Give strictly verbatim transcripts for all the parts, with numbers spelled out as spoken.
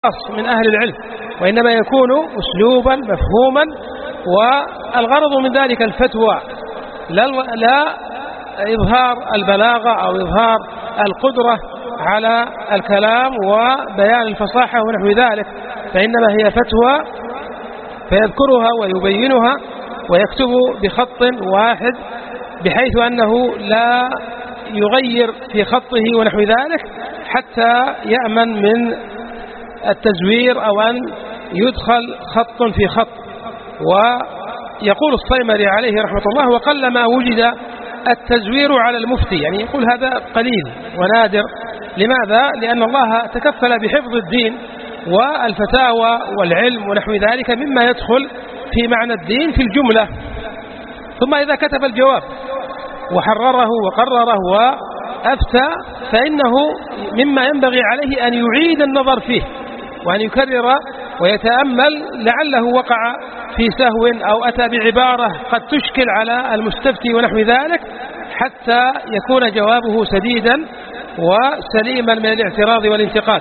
من أهل العلم، وإنما يكون أسلوبا مفهوما، والغرض من ذلك الفتوى لا, لا إظهار البلاغة أو إظهار القدرة على الكلام وبيان الفصاحة ونحو ذلك، فإنما هي فتوى فيذكرها ويبينها ويكتب بخط واحد بحيث أنه لا يغير في خطه ونحو ذلك حتى يأمن من التزوير أو أن يدخل خط في خط. ويقول الصيمري عليه رحمة الله: وقلما وجد التزوير على المفتي، يعني يقول هذا قليل ونادر. لماذا؟ لأن الله تكفل بحفظ الدين والفتاوى والعلم ونحو ذلك مما يدخل في معنى الدين في الجملة. ثم إذا كتب الجواب وحرره وقرره وأفتى فإنه مما ينبغي عليه أن يعيد النظر فيه وأن يكرر ويتأمل لعله وقع في سهو أو أتى بعبارة قد تشكل على المستفتي ونحو ذلك، حتى يكون جوابه سديدا وسليما من الاعتراض والانتقاد.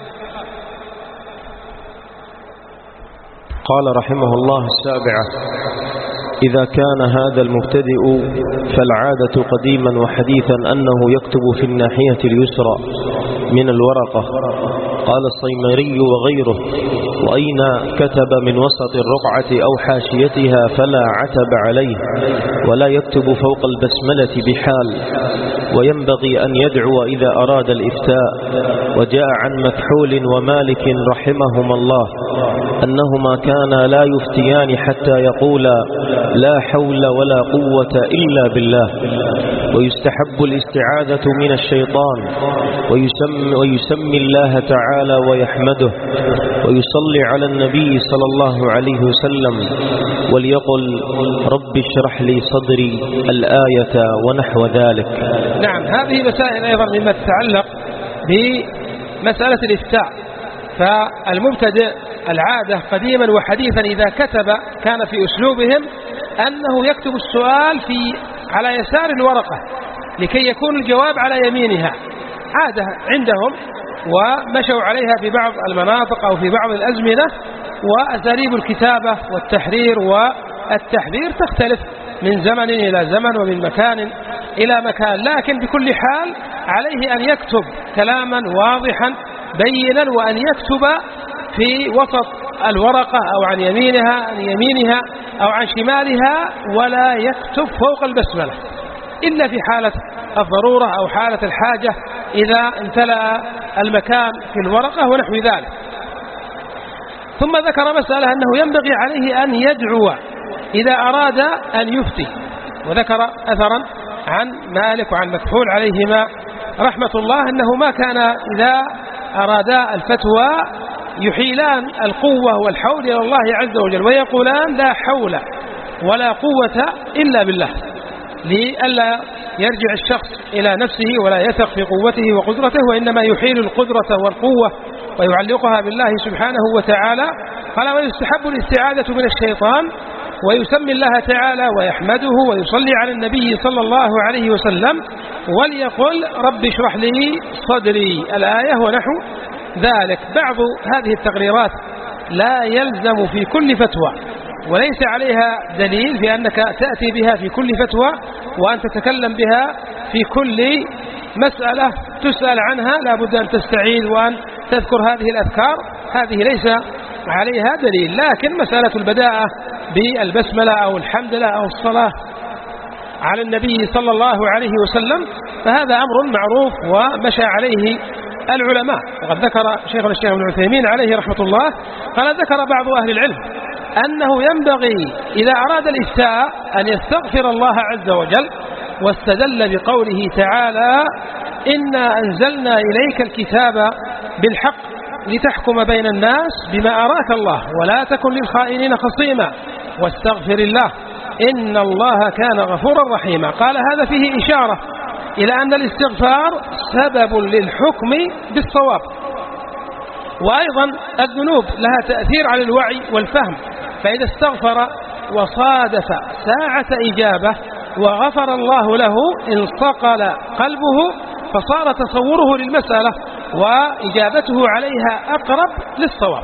قال رحمه الله: السابعة: إذا كان هذا المبتدئ فالعادة قديما وحديثا أنه يكتب في الناحية اليسرى من الورقة. قال الصيمري وغيره: وأين كتب من وسط الرقعة أو حاشيتها فلا عتب عليه، ولا يكتب فوق البسملة بحال، وينبغي أن يدعو إذا أراد الإفتاء. وجاء عن مكحول ومالك رحمهما الله أنهما كانا لا يفتيان حتى يقولا لا حول ولا قوة إلا بالله. ويستحب الاستعاذة من الشيطان، ويسمي, ويسمي الله تعالى ويحمده، ويصلي على النبي صلى الله عليه وسلم، وليقل رب اشرح لي صدري الآية ونحو ذلك. نعم، هذه مسائل أيضا مما تتعلق بمسألة الإفتاء. فالمبتدئ العادة قديما وحديثا إذا كتب كان في أسلوبهم أنه يكتب السؤال في على يسار الورقة لكي يكون الجواب على يمينها، عادة عندهم ومشوا عليها في بعض المناطق أو في بعض الأزمنة. وأساليب الكتابة والتحرير والتحذير تختلف من زمن إلى زمن ومن مكان إلى مكان، لكن بكل حال عليه أن يكتب كلاما واضحا بينا، وأن يكتب في وسط الورقة أو عن يمينها عن يمينها أو عن شمالها، ولا يكتب فوق البسملة إلا في حالة الضرورة أو حالة الحاجة إذا امتلأ المكان في الورقة ونحو ذلك. ثم ذكر مسألة أنه ينبغي عليه أن يدعو إذا أراد أن يفتي، وذكر أثرا عن مالك وعن مكحول عليهما رحمة الله أنه ما كان إذا أرادا الفتوى يحيلان القوة والحول إلى الله عز وجل ويقولان لا حول ولا قوة إلا بالله، لئلا يرجع الشخص إلى نفسه ولا يثق في قوته وقدرته، وإنما يحيل القدرة والقوة ويعلقها بالله سبحانه وتعالى. قال: ويستحب الاستعاذة من الشيطان، ويسمي الله تعالى ويحمده، ويصلي على النبي صلى الله عليه وسلم، وليقل رب اشرح لي صدري الآية ونحو ذلك. بعض هذه التقريرات لا يلزم في كل فتوى، وليس عليها دليل في أنك تأتي بها في كل فتوى وأن تتكلم بها في كل مسألة تسأل عنها لا بد أن تستعيد وأن تذكر هذه الأذكار، هذه ليس عليها دليل. لكن مسألة البداءة بالبسملة أو الحمدلله أو الصلاة على النبي صلى الله عليه وسلم فهذا أمر معروف ومشى عليه العلماء. وقد ذكر شيخنا الشيخ ابن عثيمين عليه رحمة الله قال: ذكر بعض أهل العلم أنه ينبغي إذا أراد الإفتاء أن يستغفر الله عز وجل، واستدل بقوله تعالى: إنا أنزلنا إليك الكتاب بالحق لتحكم بين الناس بما أراك الله ولا تكن للخائنين خصيما واستغفر الله إن الله كان غفورا رحيما. قال: هذا فيه إشارة إلى أن الاستغفار سبب للحكم بالصواب، وأيضا الذنوب لها تأثير على الوعي والفهم، فإذا استغفر وصادف ساعة إجابة وغفر الله له انصقل قلبه، فصار تصوره للمسألة وإجابته عليها أقرب للصواب.